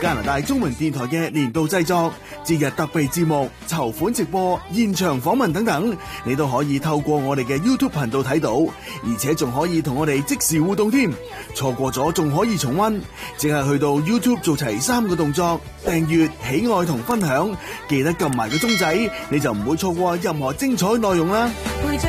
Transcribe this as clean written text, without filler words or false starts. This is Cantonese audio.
加拿大中文電台嘅年度製作、節日特備節目、籌款直播、現場訪問等等，你都可以透過我哋嘅 YouTube 頻道睇到，而且仲可以同我哋即時互動添。錯過咗仲可以重溫，淨係去到 YouTube 做齊3個動作：訂閱、喜愛同分享，記得撳埋個鐘仔，你就唔會錯過任何精彩內容啦。